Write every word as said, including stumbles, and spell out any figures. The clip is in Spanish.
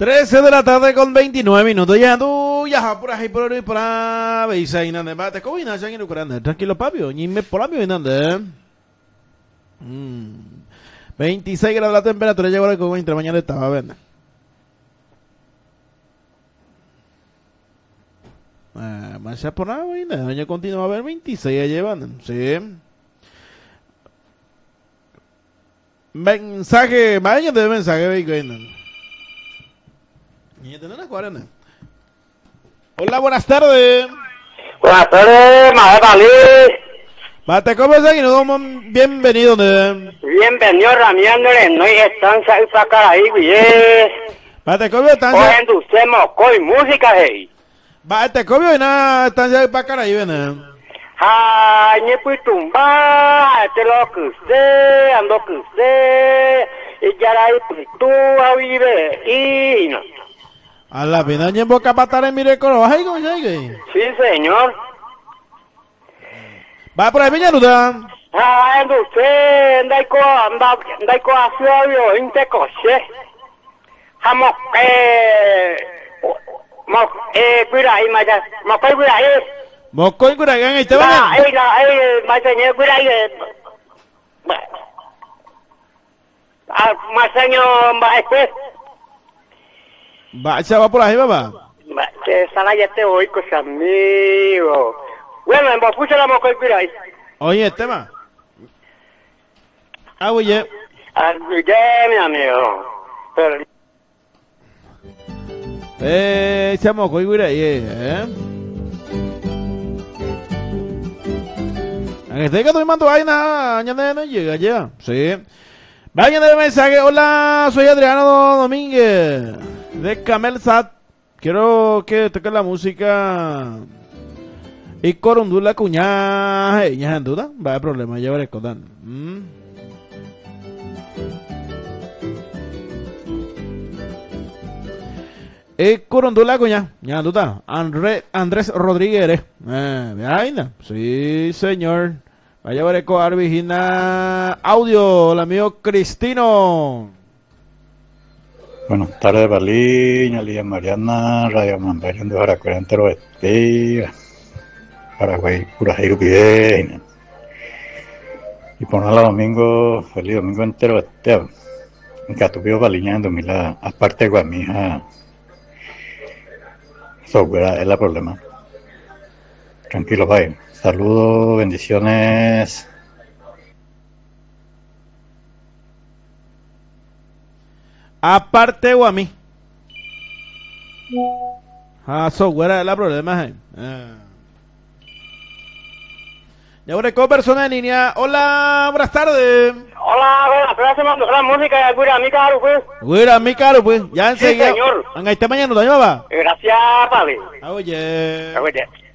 trece de la tarde con veintinueve minutos. Ya tú, ya por ahí, por ahí, por ahí, y ahí, nada más. Te cojo y nada, ya no tranquilo, papi. Ni me por la mía, nada. veintiséis grados la temperatura, llegó ahora como entre mañana estaba, ¿verdad? Ah, más ya por nada, güey, nada. Ya continúa a ver veintiséis, ya llevan, sí. Mensaje, mañana de mensaje, güey. Hola, buenas tardes. Buenas tardes, Madre Palí. Mate, ¿cómo están? Y nos damos bienvenidos. Bienvenido, Ramiándole. No hay estancia ahí para acá, ahí, güey. Mate, ¿cómo están? Cogiendo usted moco y música, hey. Mate, ¿cómo están? Estancia ahí para acá, ahí, ven. Ay, ni pues tumba, te lo que usted, ando que usted. Y ya la ahí, pues tú, a vive. Y no. A la pena, en boca patar en mire coro, ay, ¿cómo llegue? Sí, señor. Va por ahí, Villanuda. Ah, ando usted, anda y co, anda, anda y co, así, obvio, inte coche. Jamo, eh, mo, eh, cuida ahí, maya, mo, pues, cuida ahí. Moco y Curagán, ahí te van. Ah, ahí, ahí, más señor, cuida ahí. Ah, más señor, más después. Va, se va por ahí, papá. Que sana ya te voy, cosa amigo. Bueno, en Bofucho la moco y cuida ahí. Oye, este tema. Ah, oye. Ah, ya, mi amigo. Pero... Eh, se moco y cuida ahí, eh. A que esté que estoy mandando vaina, ya no llega, ya. Sí. Vayan de mensaje. Hola, soy Adriano Domínguez de Camelsat. Quiero que toque la música y corundula cuña. Ya en duda, va a haber problema, ya veré con Dan. Mm. Y corundula cuña, ya en duda. André, Andrés Rodríguez. Eh, vaina. Sí, señor. Vaya veré con Arvigina Audio, el amigo Cristino. Buenas tardes, Baliña, Lía Mariana, Radio Mandarín de Paraguay, entero de Paraguay, Purajeiro, bien. Y ponerla domingo, feliz domingo entero de Teo. En Catupio, Baliña, en Domila, aparte de Guamija, software es el problema. Tranquilo, bye. Saludos, bendiciones. Aparte o a mí. Ah, software es la problema. Eh. Ah. Ya una persona en línea. Hola, buenas tardes. Hola, buenas tardes, mando la música de Cuira, mi caro, pues. Cuira, mi caro, pues. Ya enseguida. Sí, señor. En este mañana, ¿no? Gracias, padre. Oye. Oye.